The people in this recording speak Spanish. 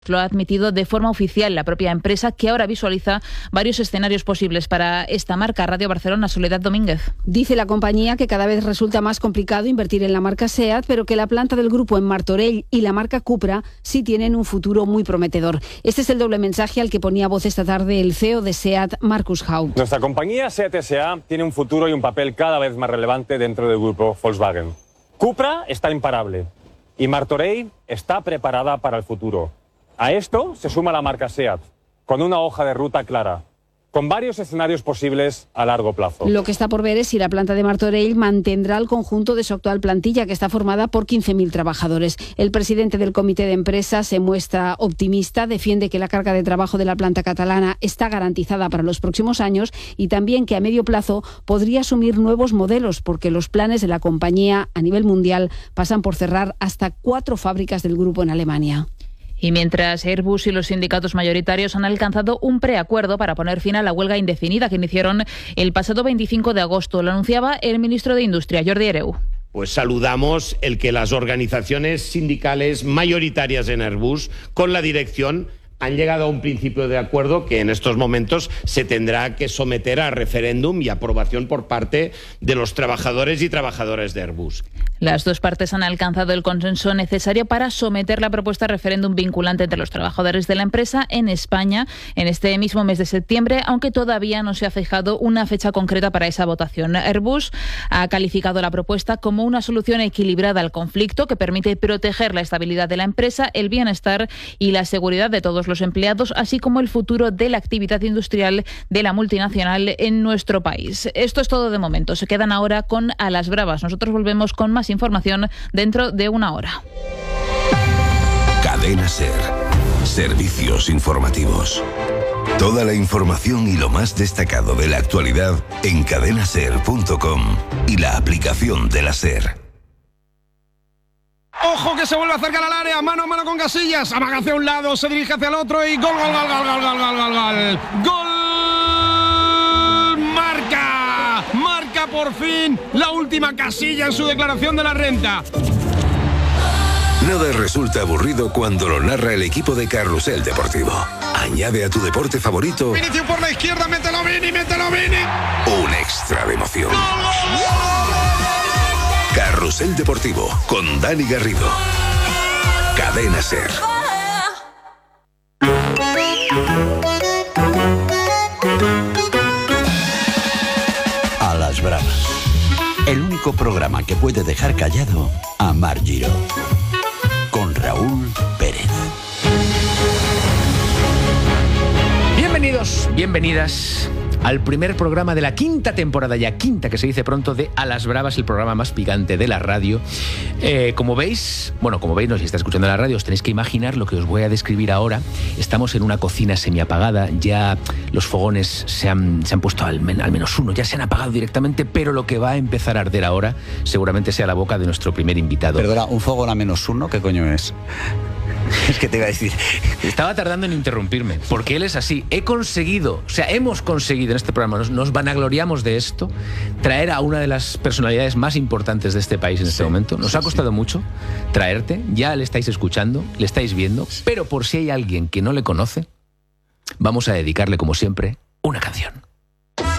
Lo ha admitido de forma oficial la propia empresa, que ahora visualiza varios escenarios posibles para esta marca. Radio Barcelona, Soledad Domínguez. Dice la compañía que cada vez resulta más complicado invertir en la marca SEAT, pero que la planta del grupo en Martorell y la marca Cupra sí tienen un futuro muy prometedor. Este es el doble mensaje al que ponía voz esta tarde el CEO de SEAT, Markus Haug. Nuestra compañía SEAT S.A. tiene un futuro y un papel cada vez más relevante dentro del grupo Volkswagen. Cupra está imparable y Martorell está preparada para el futuro. A esto se suma la marca SEAT, con una hoja de ruta clara, con varios escenarios posibles a largo plazo. Lo que está por ver es si la planta de Martorell mantendrá el conjunto de su actual plantilla, que está formada por 15.000 trabajadores. El presidente del comité de empresa se muestra optimista, defiende que la carga de trabajo de la planta catalana está garantizada para los próximos años y también que a medio plazo podría asumir nuevos modelos, porque los planes de la compañía a nivel mundial pasan por cerrar hasta 4 fábricas del grupo en Alemania. Y mientras Airbus y los sindicatos mayoritarios han alcanzado un preacuerdo para poner fin a la huelga indefinida que iniciaron el pasado 25 de agosto, lo anunciaba el ministro de Industria, Jordi Hereu. Pues saludamos el que las organizaciones sindicales mayoritarias en Airbus, con la dirección, han llegado a un principio de acuerdo que en estos momentos se tendrá que someter a referéndum y aprobación por parte de los trabajadores y trabajadoras de Airbus. Las dos partes han alcanzado el consenso necesario para someter la propuesta a referéndum vinculante entre los trabajadores de la empresa en España en este mismo mes de septiembre, aunque todavía no se ha fijado una fecha concreta para esa votación. Airbus ha calificado la propuesta como una solución equilibrada al conflicto que permite proteger la estabilidad de la empresa, el bienestar y la seguridad de todos los empleados, así como el futuro de la actividad industrial de la multinacional en nuestro país. Esto es todo de momento. Se quedan ahora con A las Bravas. Nosotros volvemos con más información dentro de una hora. Cadena SER. Servicios informativos. Toda la información y lo más destacado de la actualidad en cadenaser.com y la aplicación de la SER. Ojo que se vuelve a acercar al área, mano a mano con Casillas, amaga hacia un lado, se dirige hacia el otro y gol, gol, gol, gol, gol, gol, gol, gol, gol. ¡Gol! Marca por fin la última Casilla en su declaración de la renta. Nada resulta aburrido cuando lo narra el equipo de Carrusel Deportivo. Añade a tu deporte favorito Vinicius por la izquierda, mételo Vini. un extra de emoción. Carrusel Deportivo con Dani Garrido. Cadena SER. A las Bravas. El único programa que puede dejar callado a Mar Giró. Con Raúl Pérez. Bienvenidos, bienvenidas al primer programa de la quinta temporada, ya quinta que se dice pronto, de A las Bravas, el programa más picante de la radio. Como veis, no, si está escuchando la radio, os tenéis que imaginar lo que os voy a describir ahora. Estamos en una cocina semiapagada, ya los fogones se han puesto al menos uno, ya se han apagado directamente, pero lo que va a empezar a arder ahora seguramente sea la boca de nuestro primer invitado. Perdona, ¿un fogón a -1 qué coño es? Es que te iba a decir. Estaba tardando en interrumpirme, porque él es así. Hemos conseguido en este programa, nos vanagloriamos de esto, traer a una de las personalidades más importantes de este país en este momento. Nos ha costado mucho traerte, ya le estáis escuchando, le estáis viendo, pero por si hay alguien que no le conoce, vamos a dedicarle, como siempre, una canción.